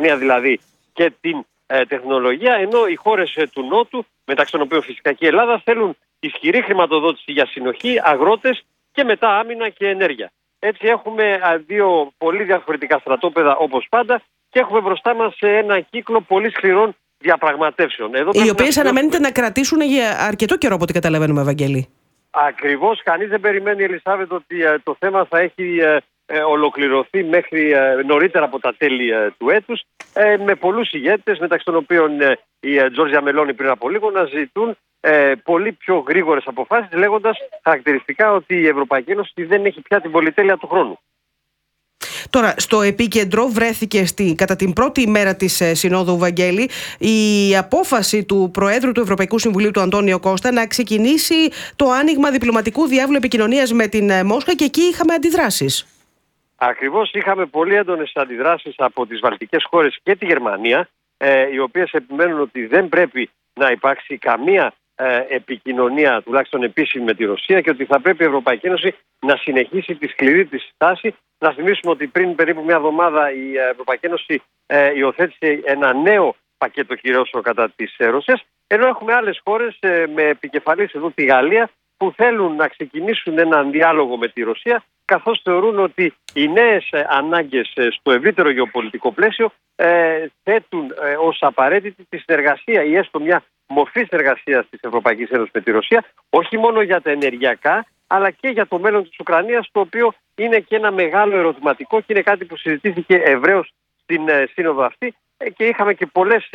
βιομηχανία δηλαδή και την τεχνολογία, ενώ οι χώρες του Νότου, μεταξύ των οποίων φυσικά και η Ελλάδα, θέλουν ισχυρή χρηματοδότηση για συνοχή, αγρότες και μετά άμυνα και ενέργεια. Έτσι έχουμε δύο πολύ διαφορετικά στρατόπεδα όπως πάντα και έχουμε μπροστά μας ένα κύκλο πολύ σκληρών διαπραγματεύσεων. Οι οποίες αναμένεται να κρατήσουν για αρκετό καιρό, από ό,τι καταλαβαίνουμε, Ευαγγέλη. Ακριβώς. Κανείς δεν περιμένει, Ελισάβετ, ότι το θέμα θα έχει ολοκληρωθεί μέχρι νωρίτερα από τα τέλη του έτους, με πολλούς ηγέτες, μεταξύ των οποίων η Τζόρτζια Μελόνι πριν από λίγο, να ζητούν πολύ πιο γρήγορες αποφάσεις, λέγοντας χαρακτηριστικά ότι η Ευρωπαϊκή Ένωση δεν έχει πια την πολυτέλεια του χρόνου. Τώρα, στο επίκεντρο βρέθηκε κατά την πρώτη ημέρα της Συνόδου, Βαγγέλη, η απόφαση του Προέδρου του Ευρωπαϊκού Συμβουλίου, του Αντώνιο Κώστα, να ξεκινήσει το άνοιγμα διπλωματικού διάβλου επικοινωνίας με την Μόσχα, και εκεί είχαμε αντιδράσεις. Ακριβώς, είχαμε πολύ έντονες αντιδράσεις από τις βαλτικές χώρες και τη Γερμανία, οι οποίες επιμένουν ότι δεν πρέπει να υπάρξει καμία επικοινωνία, τουλάχιστον επίσημη, με τη Ρωσία, και ότι θα πρέπει η Ευρωπαϊκή Ένωση να συνεχίσει τη σκληρή της στάση. Να θυμίσουμε ότι πριν περίπου μια εβδομάδα η Ευρωπαϊκή Ένωση υιοθέτησε ένα νέο πακέτο κυρώσεων κατά της Ρωσίας, ενώ έχουμε άλλες χώρες με επικεφαλής εδώ τη Γαλλία, που θέλουν να ξεκινήσουν έναν διάλογο με τη Ρωσία, καθώς θεωρούν ότι οι νέες ανάγκες στο ευρύτερο γεωπολιτικό πλαίσιο θέτουν ως απαραίτητη τη συνεργασία ή έστω μια μορφή συνεργασίας της Ευρωπαϊκής Ένωσης με τη Ρωσία, όχι μόνο για τα ενεργειακά, αλλά και για το μέλλον της Ουκρανίας, το οποίο είναι και ένα μεγάλο ερωτηματικό και είναι κάτι που συζητήθηκε ευρέως στην σύνοδο αυτή, και είχαμε και πολλές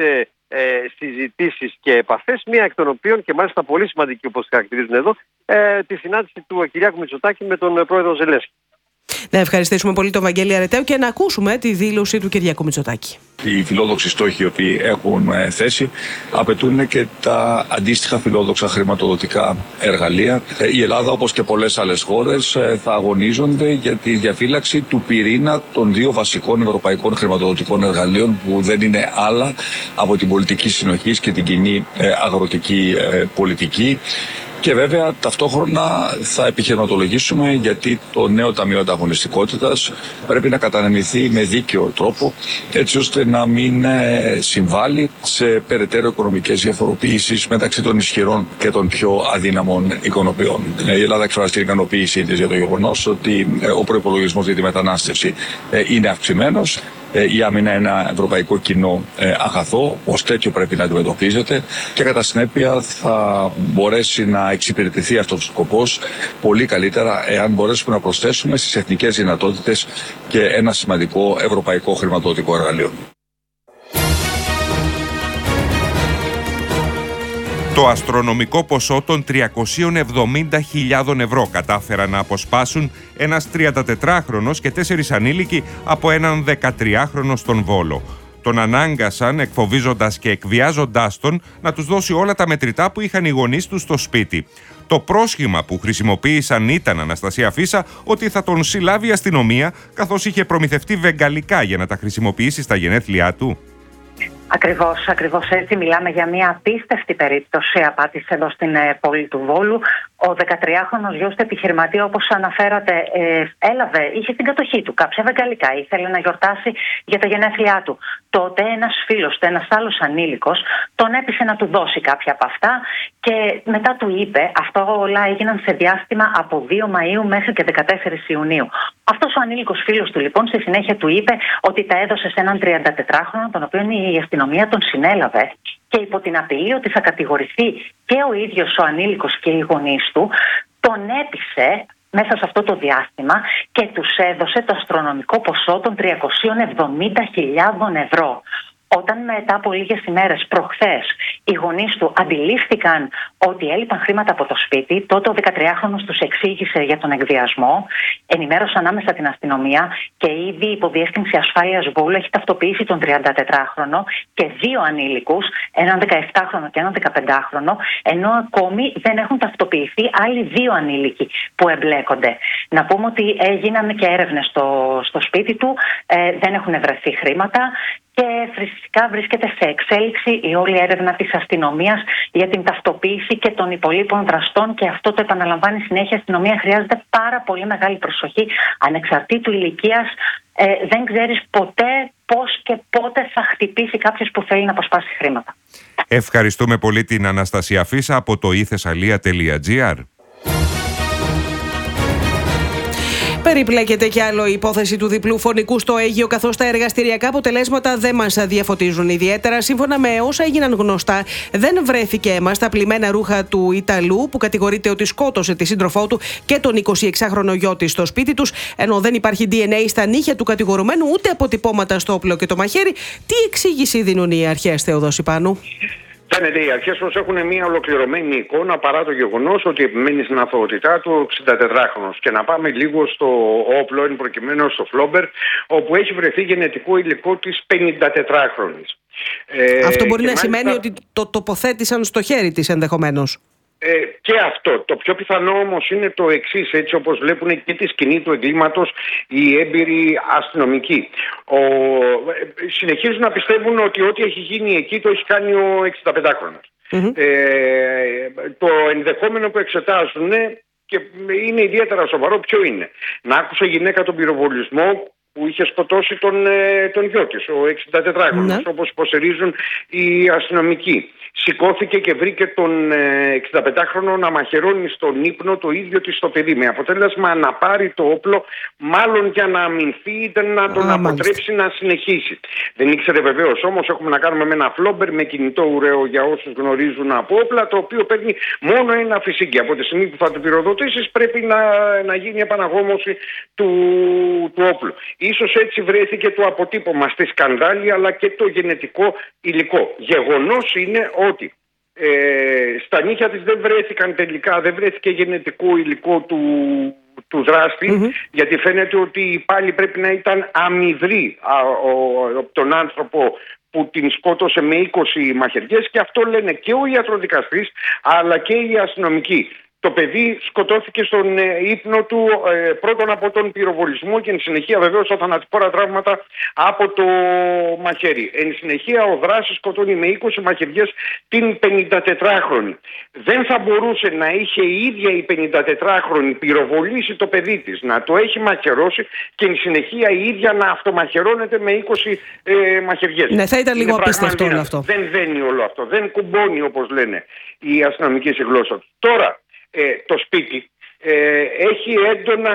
συζητήσεις και επαφές, μία εκ των οποίων, και μάλιστα πολύ σημαντική όπως χαρακτηρίζουν εδώ, τη συνάντηση του Κυριάκου Μητσοτάκη με τον πρόεδρο Ζελένσκι. Να ευχαριστήσουμε πολύ τον Βαγγέλη Αρετέο και να ακούσουμε τη δήλωση του Κυριάκου Μητσοτάκη. Οι φιλόδοξοι στόχοι οι οποίοι έχουν θέσει απαιτούν και τα αντίστοιχα φιλόδοξα χρηματοδοτικά εργαλεία. Η Ελλάδα, όπως και πολλές άλλες χώρες, θα αγωνίζονται για τη διαφύλαξη του πυρήνα των δύο βασικών ευρωπαϊκών χρηματοδοτικών εργαλείων, που δεν είναι άλλα από την πολιτική συνοχής και την κοινή αγροτική πολιτική. Και βέβαια ταυτόχρονα θα επιχειρηματολογήσουμε γιατί το νέο Ταμείο Ανταγωνιστικότητας πρέπει να κατανεμηθεί με δίκαιο τρόπο, έτσι ώστε να μην συμβάλλει σε περαιτέρω οικονομικές διαφοροποιήσεις μεταξύ των ισχυρών και των πιο αδύναμων οικονομιών. Η Ελλάδα εκφράζει την ικανοποίησή της για το γεγονός ότι ο προϋπολογισμός για τη μετανάστευση είναι αυξημένος. Η άμυνα είναι ένα ευρωπαϊκό κοινό αγαθό, ως τέτοιο πρέπει να αντιμετωπίζεται, και κατά συνέπεια θα μπορέσει να εξυπηρετηθεί αυτός ο σκοπός πολύ καλύτερα εάν μπορέσουμε να προσθέσουμε στις εθνικές δυνατότητες και ένα σημαντικό ευρωπαϊκό χρηματοδοτικό εργαλείο. Το αστρονομικό ποσό των 370.000 ευρώ κατάφεραν να αποσπάσουν ένας 34χρονος και 4 ανήλικοι από έναν 13χρονο στον Βόλο. Τον ανάγκασαν, εκφοβίζοντας και εκβιάζοντάς τον, να τους δώσει όλα τα μετρητά που είχαν οι γονείς του στο σπίτι. Το πρόσχημα που χρησιμοποίησαν ήταν, Αναστασία Φίσα, ότι θα τον συλλάβει η αστυνομία, καθώς είχε προμηθευτεί βεγγαλικά για να τα χρησιμοποιήσει στα γενέθλιά του. Ακριβώς έτσι. Μιλάμε για μια απίστευτη περίπτωση απάτης εδώ στην πόλη του Βόλου. Ο 13χρονος γιος του επιχειρηματία, όπως αναφέρατε, είχε στην κατοχή του κάποια βεγγαλικά. Ήθελε να γιορτάσει για τα γενέθλιά του. Τότε ένας φίλος του, ένας άλλος ανήλικος, τον έπεισε να του δώσει κάποια από αυτά και μετά του είπε, αυτό όλα έγιναν σε διάστημα από 2 Μαΐου μέχρι και 14 Ιουνίου. Αυτός ο ανήλικος φίλος του λοιπόν στη συνέχεια του είπε ότι τα έδωσε σε έναν 34χρονο, τον οποίο η αστυνομία τον συνέλαβε, και υπό την απειλή ότι θα κατηγορηθεί και ο ίδιος ο ανήλικος και οι γονείς του, τον έπεισε μέσα σε αυτό το διάστημα και τους έδωσε το αστρονομικό ποσό των 370.000 ευρώ. Όταν μετά από λίγες ημέρες, προχθές, οι γονείς του αντιλήφθηκαν ότι έλειπαν χρήματα από το σπίτι, τότε ο 13χρονος τους εξήγησε για τον εκβιασμό, ενημέρωσαν άμεσα την αστυνομία και ήδη η Υποδιεύθυνση Ασφάλειας Βόλου έχει ταυτοποιήσει τον 34χρονο και 2 ανήλικους, έναν 17χρονο και έναν 15χρονο, ενώ ακόμη δεν έχουν ταυτοποιηθεί άλλοι 2 ανήλικοι που εμπλέκονται. Να πούμε ότι έγιναν και έρευνες στο σπίτι του, δεν έχουν βρεθεί χρήματα. και φυσικά βρίσκεται σε εξέλιξη η όλη έρευνα της αστυνομίας για την ταυτοποίηση και των υπολείπων δραστών, και αυτό το επαναλαμβάνει συνέχεια. Η αστυνομία χρειάζεται πάρα πολύ μεγάλη προσοχή, ανεξαρτήτου ηλικίας. Δεν ξέρεις ποτέ πώς και πότε θα χτυπήσει κάποιος που θέλει να αποσπάσει χρήματα. Ευχαριστούμε πολύ την Αναστασία Φίσα από το ithessalia.gr. Περιπλέκεται κι άλλο η υπόθεση του διπλού φωνικού στο Αίγυο, καθώς τα εργαστηριακά αποτελέσματα δεν μας διαφωτίζουν ιδιαίτερα. Σύμφωνα με όσα έγιναν γνωστά, δεν βρέθηκε αίμα στα πλημμένα ρούχα του Ιταλού, που κατηγορείται ότι σκότωσε τη σύντροφό του και τον 26χρονο γιο της στο σπίτι τους, ενώ δεν υπάρχει DNA στα νύχια του κατηγορουμένου, ούτε αποτυπώματα στο όπλο και το μαχαίρι. Τι εξήγηση δίνουν οι αρχές, Θεοδόση Πάνου? Φαίνεται οι αρχές πως έχουν μια ολοκληρωμένη εικόνα, παρά το γεγονός ότι επιμένει στην αθωότητά του 64χρονος. Και να πάμε λίγο στο όπλο, εν προκειμένου στο Φλόμπερ, όπου έχει βρεθεί γενετικό υλικό της 54χρονης. Αυτό μπορεί να σημαίνει ότι το τοποθέτησαν στο χέρι της ενδεχομένως. Και αυτό. Το πιο πιθανό όμως είναι το εξής, έτσι όπως βλέπουν και τη σκηνή του εγκλήματος οι έμπειροι αστυνομικοί. Συνεχίζουν να πιστεύουν ότι ό,τι έχει γίνει εκεί το έχει κάνει ο 65χρονος. Το ενδεχόμενο που εξετάζουν, και είναι ιδιαίτερα σοβαρό, ποιο είναι? Να άκουσε γυναίκα τον πυροβολισμό που είχε σκοτώσει τον γιο της, ο 64χρονος, όπως υποστηρίζουν οι αστυνομικοί. Σηκώθηκε και βρήκε τον 65χρονο να μαχαιρώνει στον ύπνο το ίδιο της το παιδί, με αποτέλεσμα να πάρει το όπλο, μάλλον για να αμυνθεί είτε να τον αποτρέψει να συνεχίσει. Δεν ήξερε βεβαίως, όμως έχουμε να κάνουμε με ένα Φλόμπερ με κινητό ουραίο, για όσους γνωρίζουν από όπλα, το οποίο παίρνει μόνο ένα φυσική. Από τη στιγμή που θα το πυροδοτήσεις πρέπει να γίνει επαναγόμωση του όπλου. Ίσως έτσι βρέθηκε το αποτύπωμα στη σκανδάλη, αλλά και το γενετικό υλικό. Γεγονός είναι ότι στα νύχια της δεν βρέθηκαν τελικά, δεν βρέθηκε γενετικό υλικό του δράστη, γιατί φαίνεται ότι πάλι πρέπει να ήταν αμυδρή από τον άνθρωπο που την σκότωσε με 20 μαχαιριές, και αυτό λένε και ο ιατροδικαστής αλλά και οι αστυνομικοί. Το παιδί σκοτώθηκε στον ύπνο του, πρώτον από τον πυροβολισμό και εν συνεχεία βεβαίως τα θανατηφόρα τραύματα από το μαχαίρι. Εν συνεχεία ο δράσης σκοτώνει με 20 μαχαιριές την 54χρονη. Δεν θα μπορούσε να είχε η ίδια η 54χρονη πυροβολήσει το παιδί της, να το έχει μαχαιρώσει και εν συνεχεία η ίδια να αυτομαχαιρώνεται με 20 μαχαιριές. Ναι, θα ήταν λίγο απίστευτο όλο αυτό. Δεν δένει όλο αυτό, δεν κουμπώνει όπως λένε οι αστυνομικοί στη γλώσσα του. Τώρα, το σπίτι έχει έντονα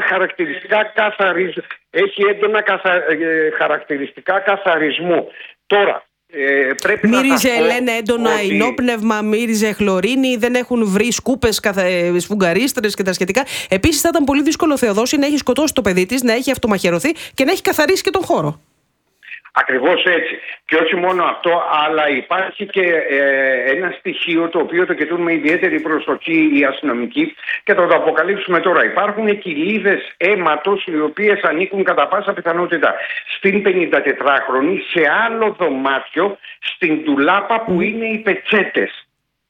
χαρακτηριστικά καθαρισμού. Τώρα, πρέπει μύριζε, να λένε, έντονα υνόπνευμα, μύριζε χλωρίνη, δεν έχουν βρει σκούπες, σφουγγαρίστρες και τα σχετικά. Επίσης θα ήταν πολύ δύσκολο, Θεοδόση, να έχει σκοτώσει το παιδί της, να έχει αυτομαχαιρωθεί και να έχει καθαρίσει και τον χώρο. Ακριβώς έτσι. Και όχι μόνο αυτό, αλλά υπάρχει και ένα στοιχείο το οποίο το κοιτούν με ιδιαίτερη προσοχή οι αστυνομικοί και θα το αποκαλύψουμε τώρα. Υπάρχουν κοιλίδες αίματος οι οποίες ανήκουν κατά πάσα πιθανότητα στην 54χρονη σε άλλο δωμάτιο, στην ντουλάπα που είναι οι πετσέτες.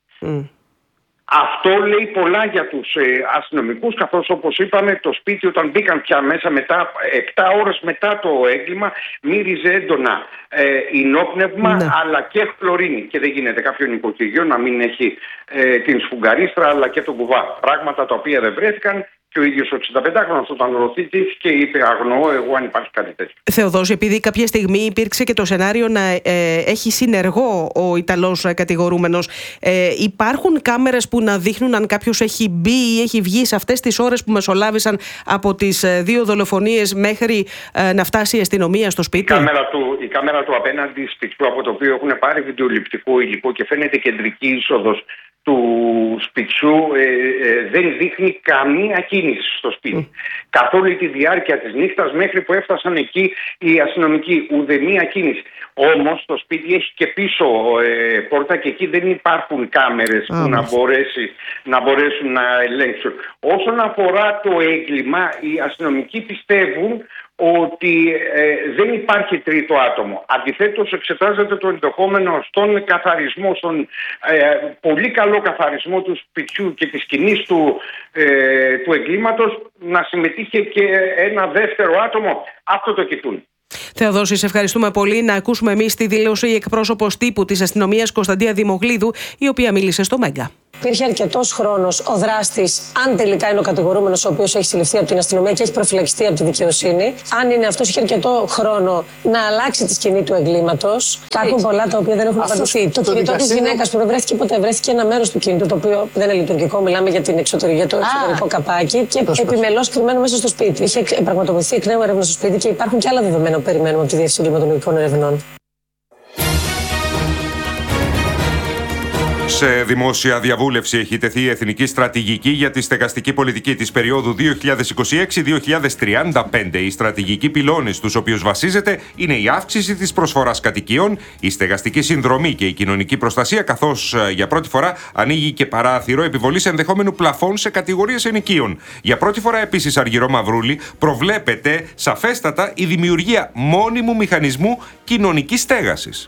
Αυτό λέει πολλά για τους αστυνομικούς, καθώς όπως είπαμε το σπίτι όταν μπήκαν πια μέσα μετά 7 ώρες μετά το έγκλημα μύριζε έντονα υνόπνευμα αλλά και χλωρίνη, και δεν γίνεται κάποιο νοικοκυριό να μην έχει την σφουγγαρίστρα αλλά και τον κουβά, πράγματα τα οποία δεν βρέθηκαν. Και ο ίδιος ο 65χρονος όταν ρωτήθηκε και είπε αγνοώ εγώ αν υπάρχει κάτι τέτοιο. Θεοδόση, επειδή κάποια στιγμή υπήρξε και το σενάριο να έχει συνεργό ο Ιταλός κατηγορούμενος, υπάρχουν κάμερες που να δείχνουν αν κάποιος έχει μπει ή έχει βγει σε αυτές τις ώρες που μεσολάβησαν από τις 2 δολοφονίες μέχρι να φτάσει η αστυνομία στο σπίτι? Η κάμερα του απέναντι σπιτιού, από το οποίο έχουν πάρει βιντεοληπτικό υλικό και φαίνεται κεντρική είσοδος του σπιτιού, δεν δείχνει καμία κίνηση στο σπίτι. Καθ' όλη τη διάρκεια της νύχτας μέχρι που έφτασαν εκεί οι αστυνομικοί, ουδέμια κίνηση. Όμως το σπίτι έχει και πίσω πόρτα και εκεί δεν υπάρχουν κάμερες που να μπορέσουν να ελέγξουν. Όσον αφορά το έγκλημα, οι αστυνομικοί πιστεύουν ότι δεν υπάρχει τρίτο άτομο. Αντιθέτως εξετάζεται το ενδεχόμενο στον καθαρισμό, στον πολύ καλό καθαρισμό του σπιτιού και της σκηνής του εγκλήματος να συμμετείχε και ένα δεύτερο άτομο. Αυτό το κοιτούν. Θεοδόση, σε ευχαριστούμε πολύ. Να ακούσουμε εμείς τη δήλωση η εκπρόσωπος τύπου της αστυνομίας Κωνσταντία Δημογλίδου, η οποία μίλησε στο Μέγκα. Υπήρχε αρκετός χρόνος ο δράστης, αν τελικά είναι ο κατηγορούμενος ο οποίος έχει συλληφθεί από την αστυνομία και έχει προφυλακιστεί από τη δικαιοσύνη, αν είναι αυτός, είχε αρκετό χρόνο να αλλάξει τη σκηνή του εγκλήματος. Υπάρχουν πολλά τα οποία δεν έχουν απαντηθεί. Το κινητό της γυναίκας που δεν βρέθηκε ποτέ, βρέθηκε ένα μέρος του κινητού το οποίο δεν είναι λειτουργικό. Μιλάμε για το εξωτερικό καπάκι και επιμελώς κρυμμένο μέσα στο σπίτι. Είχε πραγματοποιηθεί εκ νέου έρευνα στο σπίτι και υπάρχουν και άλλα δεδομένα που περιμένουμε από τη Διεύθυνση Εγκληματολογικών Ερευνών. Σε δημόσια διαβούλευση έχει τεθεί η Εθνική Στρατηγική για τη Στεγαστική Πολιτική της περίοδου 2026-2035. Οι στρατηγικοί πυλώνες στους οποίους βασίζεται είναι η αύξηση της προσφοράς κατοικίων, η στεγαστική συνδρομή και η κοινωνική προστασία, καθώς για πρώτη φορά ανοίγει και παράθυρο επιβολής ενδεχόμενου πλαφών σε κατηγορίες ενοικίων. Για πρώτη φορά επίσης, Αργυρό Μαυρούλη, προβλέπεται σαφέστατα η δημιουργία μόνιμου μηχανισμού κοινωνικής στέγασης.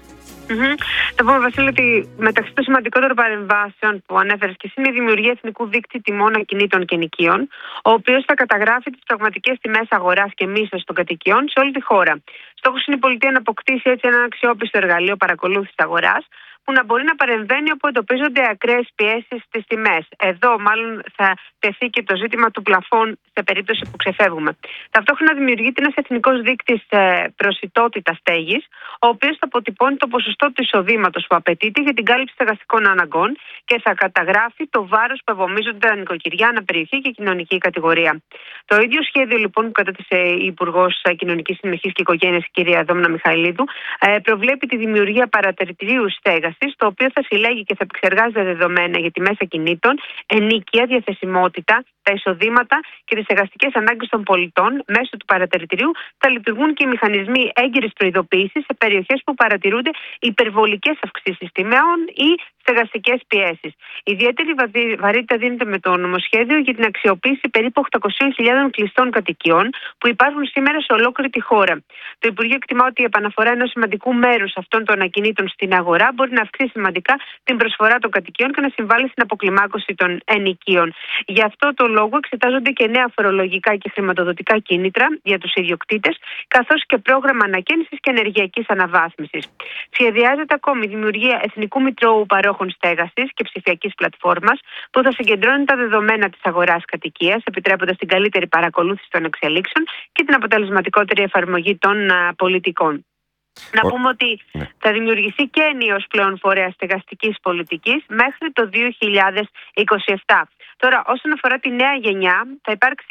Θα πούμε, Βασίλη, ότι μεταξύ των σημαντικότερων παρεμβάσεων που ανέφερες και εσύ είναι η δημιουργία εθνικού δείκτη τιμών ακινήτων και ενοικίων, ο οποίος θα καταγράφει τις πραγματικές τιμές αγοράς και μίσθωσης των κατοικιών σε όλη τη χώρα. Στόχος είναι η πολιτεία να αποκτήσει έτσι ένα αξιόπιστο εργαλείο παρακολούθησης αγοράς, που να μπορεί να παρεμβαίνει όπου εντοπίζονται ακραίες πιέσεις στις τιμές. Εδώ, μάλλον, θα τεθεί και το ζήτημα του πλαφών σε περίπτωση που ξεφεύγουμε. Ταυτόχρονα δημιουργείται ένας εθνικός δείκτης προσιτότητας στέγης, ο οποίος θα αποτυπώνει το ποσοστό του εισοδήματος που απαιτείται για την κάλυψη στεγαστικών αναγκών και θα καταγράφει το βάρος που ευομίζονται τα νοικοκυριά, αναπεριοχή και κοινωνική κατηγορία. Το ίδιο σχέδιο, λοιπόν, που κατέθεσε η Υπουργός Κοινωνικής Συνοχής και Οικογένειας, η κυρία Δόμνα Μιχαηλίδου, προβλέπει τη δημιουργία παρατηρητηρίου στέγασης, το οποίο θα συλλέγει και θα επεξεργάζεται δεδομένα για τιμές ακινήτων, ενοίκια, διαθεσιμότητα, τα εισοδήματα και τις στεγαστικές ανάγκες των πολιτών. Μέσω του παρατηρητηρίου θα λειτουργούν και οι μηχανισμοί έγκυρης προειδοποίησης σε περιοχές που παρατηρούνται υπερβολικές αυξήσεις τιμών ή στεγαστικές πιέσεις. Ιδιαίτερη βαρύτητα δίνεται με το νομοσχέδιο για την αξιοποίηση περίπου 800.000 κλειστών κατοικιών που υπάρχουν σήμερα σε ολόκληρη τη χώρα. Το Υπουργείο εκτιμά ότι η επαναφορά ενός σημαντικού μέρους αυτών των ακινήτων στην αγορά μπορεί να αυξήσει σημαντικά την προσφορά των κατοικιών και να συμβάλλει στην αποκλιμάκωση των ενοικίων. Γι' αυτό το λόγο εξετάζονται και νέα φορολογικά και χρηματοδοτικά κίνητρα για τους ιδιοκτήτες, καθώς και πρόγραμμα ανακαίνησης και ενεργειακής αναβάθμισης. Σχεδιάζεται ακόμη η δημιουργία Εθνικού Μητρώου Παρόχων Στέγασης και ψηφιακής πλατφόρμας που θα συγκεντρώνει τα δεδομένα της αγοράς κατοικίας, επιτρέποντας την καλύτερη παρακολούθηση των εξελίξεων και την αποτελεσματικότερη εφαρμογή των πολιτικών. Να πούμε ότι θα δημιουργηθεί και ενίος πλέον φορέας στεγαστικής πολιτικής μέχρι το 2027. Τώρα, όσον αφορά τη νέα γενιά, θα υπάρξει,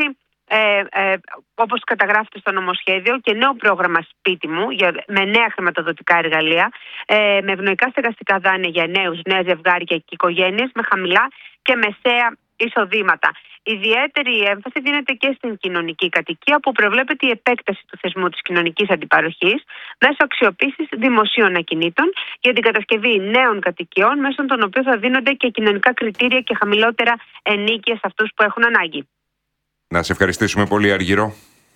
όπως καταγράφεται στο νομοσχέδιο, και νέο πρόγραμμα Σπίτι μου με νέα χρηματοδοτικά εργαλεία, με ευνοϊκά στεγαστικά δάνεια για νέους, νέα ζευγάρια και οικογένειες με χαμηλά και μεσαία εισοδήματα. Ιδιαίτερη έμφαση δίνεται και στην κοινωνική κατοικία, που προβλέπεται η επέκταση του θεσμού της κοινωνικής αντιπαροχής μέσω αξιοποίησης δημοσίων ακινήτων για την κατασκευή νέων κατοικιών, μέσω των οποίων θα δίνονται και κοινωνικά κριτήρια και χαμηλότερα ενοίκια σε αυτούς που έχουν ανάγκη. Να σε ευχαριστήσουμε πολύ, Αργυρό.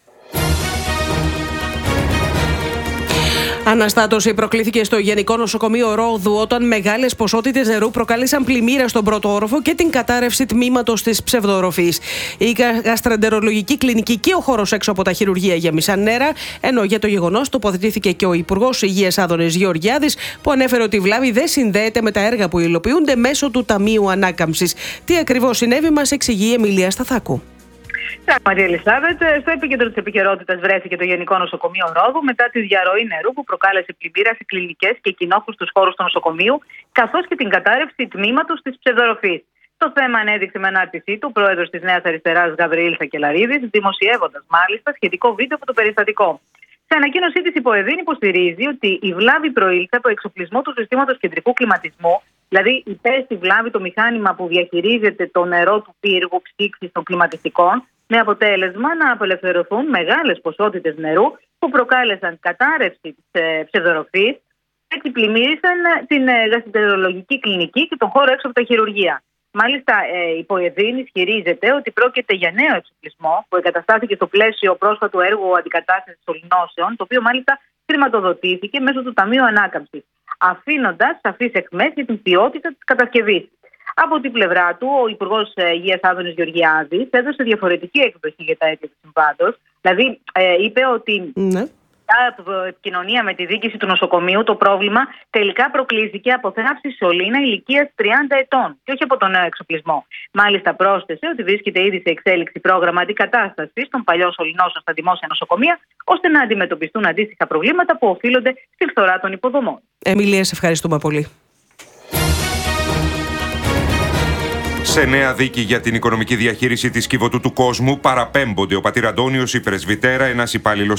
Αναστάτωση προκλήθηκε στο Γενικό Νοσοκομείο Ρόδου όταν μεγάλες ποσότητες νερού προκάλεσαν πλημμύρα στον πρώτο όροφο και την κατάρρευση τμήματος της ψευδορροφής. Η γαστρεντερολογική κλινική και ο χώρος έξω από τα χειρουργεία γέμισαν νερά, ενώ για το γεγονός τοποθετήθηκε και ο Υπουργός Υγείας Άδωνης Γεωργιάδης, που ανέφερε ότι η βλάβη δεν συνδέεται με τα έργα που υλοποιούνται μέσω του Ταμείου Ανάκαμψης. Τι ακριβώς συνέβη, μας εξηγεί η Εμιλία Σταθάκου. Μαρία Ελισάβετ, στο επίκεντρο της επικαιρότητας βρέθηκε το Γενικό Νοσοκομείο Ρόδου μετά τη διαρροή νερού που προκάλεσε πλημμύρα σε κλινικές και κοινόχρηστους χώρους του νοσοκομείου, καθώς και την κατάρρευση τμήματος της ψευδορροφής. Το θέμα ανέδειξε με ανάρτησή του ο πρόεδρος της Νέας Αριστεράς Γαβριήλ Σακελαρίδης, δημοσιεύοντας μάλιστα σχετικό βίντεο από το περιστατικό. Σε ανακοίνωσή της, η ΠΟΕΔΗΝ υποστηρίζει ότι η βλάβη προήλθε από εξοπλισμό του συστήματος κεντρικού κλιματισμού, δηλαδή υπέστη βλάβη το μηχάνημα που διαχειρίζεται το νερό του πύργου ψήξης των κλιματιστικών, με αποτέλεσμα να απελευθερωθούν μεγάλες ποσότητες νερού που προκάλεσαν κατάρρευση της ψευδορροφής, έτσι πλημμύρισαν την γαστρεντερολογική κλινική και τον χώρο έξω από τα χειρουργεία. Μάλιστα, η ΠΟΕΔΗΝ ισχυρίζεται ότι πρόκειται για νέο εξοπλισμό που εγκαταστάθηκε στο πλαίσιο πρόσφατου έργου αντικατάστασης σωληνώσεων, το οποίο μάλιστα χρηματοδοτήθηκε μέσω του Ταμείου Ανάκαμψης, αφήνοντας σαφείς εχμές για την ποιότητα της κατασκευής. Από την πλευρά του, ο Υπουργός Υγείας Άδωνης Γεωργιάδης έδωσε διαφορετική έκδοση για τα αίτια του συμβάντος. Δηλαδή, είπε ότι από επικοινωνία με τη διοίκηση του νοσοκομείου, το πρόβλημα τελικά προκλήθηκε από θράψη σωλήνα ηλικίας 30 ετών και όχι από τον νέο εξοπλισμό. Μάλιστα, πρόσθεσε ότι βρίσκεται ήδη σε εξέλιξη πρόγραμμα αντικατάστασης των παλιών σωληνώσεων στα δημόσια νοσοκομεία, ώστε να αντιμετωπιστούν αντίστοιχα προβλήματα που οφείλονται στη φθορά των υποδομών. Εμιλία, σε ευχαριστούμε πολύ. Σε νέα δίκη για την οικονομική διαχείριση της Κιβωτού του Κόσμου παραπέμπονται ο πατήρ Αντώνιος, η πρεσβυτέρα, ένας υπάλληλος